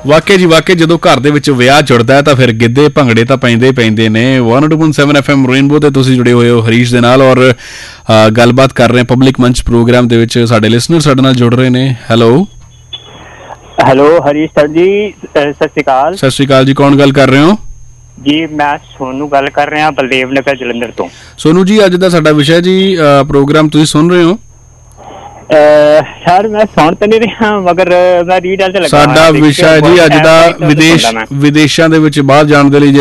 ਵਾਕਈ ਜੀ ਵਾਕਈ ਜਦੋਂ ਘਰ ਦੇ ਵਿੱਚ ਵਿਆਹ ਜੁੜਦਾ ਹੈ ਤਾਂ ਫਿਰ ਗਿੱਧੇ ਭੰਗੜੇ ਤਾਂ ਪੈਂਦੇ ਹੀ ਪੈਂਦੇ ਨੇ। 102.7 FM ਰੇਨਬੋ ਤੇ ਤੁਸੀਂ ਜੁੜੇ ਹੋਏ ਹੋ ਹਰੀਸ਼ ਦੇ ਨਾਲ ਔਰ ਗੱਲਬਾਤ ਕਰ ਰਹੇ ਪਬਲਿਕ ਮੰਚ ਪ੍ਰੋਗਰਾਮ ਦੇ ਵਿੱਚ। ਸਾਡੇ ਲਿਸਨਰ ਸਾਡੇ ਨਾਲ ਜੁੜ ਰਹੇ ਨੇ। ਹੈਲੋ ਹਰੀਸ਼ ਸਰ ਜੀ, ਸਤਿ ਸ਼੍ਰੀ ਅਕਾਲ। ਸਤਿ ਸ਼੍ਰੀ ਅਕਾਲ ਜੀ, ਕੌਣ ਗੱਲ ਕਰ ਰਹੇ ਹੋ? ਜੀ ਮੈਂ ਸੋਨੂ ਗੱਲ ਕਰ ਰਿਹਾ, ਬਲਦੇਵ ਨਗਰ ਜਲੰਧਰ ਤੋਂ। ਸੋਨੂ ਜੀ, ਅੱਜ ਦਾ ਸਾਡਾ ਵਿਸ਼ਾ ਜੀ ਪ੍ਰੋਗਰਾਮ ਤੁਸੀਂ ਸੁਣ ਰਹੇ ਹੋ? ਸਰ ਮੈਂ ਸੁਣ ਤਾਂ ਨਹੀਂ ਰਿਹਾ ਮਗਰ ਮੈਂ ਰੀਡ ਤੇ ਲੱਗਾ। ਸਾਡਾ ਵਿਸ਼ਾ ਜੀ ਅੱਜ ਦਾ ਵਿਦੇਸ਼ਾਂ ਦੇ ਵਿੱਚ ਬਾਹਰ ਜਾਣ ਦੇ ਲਈ